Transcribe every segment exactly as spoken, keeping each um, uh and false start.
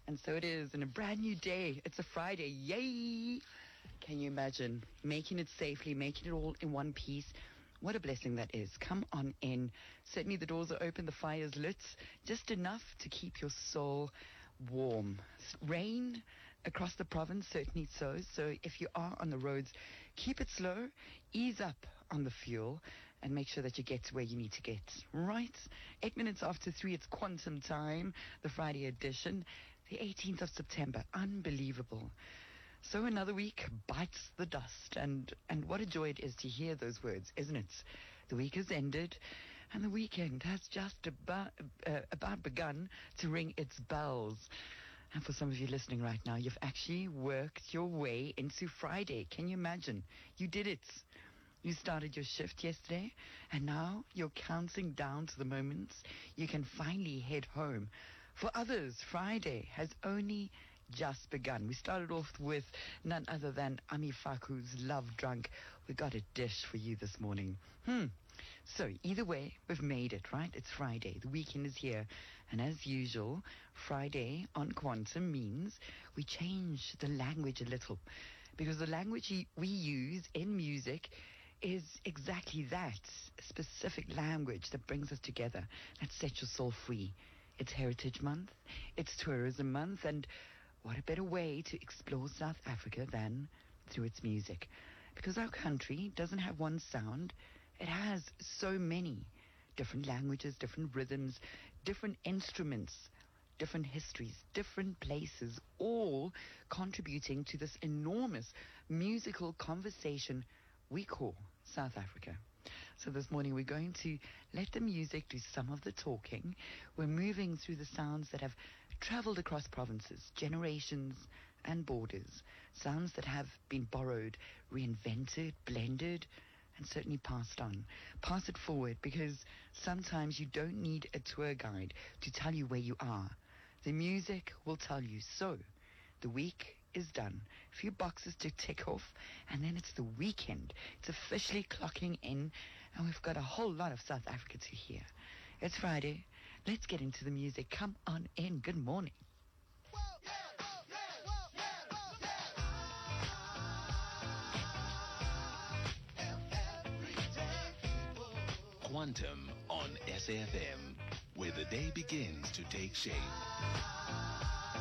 And so it is, in a brand new day. It's a Friday. Yay! Can you imagine making it safely, making it all in one piece? What a blessing that is. Come on in. Certainly the doors are open, the fire's lit, just enough to keep your soul warm. Rain across the province, certainly so. So if you are on the roads, keep it slow, ease up on the fuel, and make sure that you get to where you need to get. Right? Eight minutes after three, it's Quantum Time, the Friday edition, the eighteenth of September. Unbelievable. So another week bites the dust, and, and what a joy it is to hear those words, isn't it? The week has ended, and the weekend has just about, uh, about begun to ring its bells. And for some of you listening right now, you've actually worked your way into Friday. Can you imagine? You did it. You started your shift yesterday, and now you're counting down to the moments you can finally head home. For others, Friday has only just begun. We started off with none other than Ami Faku's Love Drunk. We got a dish for you this morning. Hmm. So either way, we've made it, right? It's Friday. The weekend is here. And as usual, Friday on Quantum means we change the language a little. Because the language we use in music is exactly that, specific language that brings us together, that sets your soul free. It's Heritage Month, it's Tourism Month, and what a better way to explore South Africa than through its music. Because our country doesn't have one sound, it has so many different languages, different rhythms, different instruments, different histories, different places, all contributing to this enormous musical conversation we call South Africa. So this morning we're going to let the music do some of the talking. We're moving through the sounds that have traveled across provinces, generations and borders. Sounds that have been borrowed, reinvented, blended, and certainly passed on. Pass it forward, because sometimes you don't need a tour guide to tell you where you are. The music will tell you. So the week is done. A few boxes to tick off, and then it's the weekend. It's officially clocking in, and we've got a whole lot of South Africa to hear. It's Friday. Let's get into the music. Come on in. Good morning. Quantum on S A F M, where the day begins to take shape.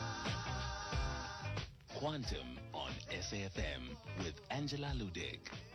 Quantum on S A F M with Angela Ludick.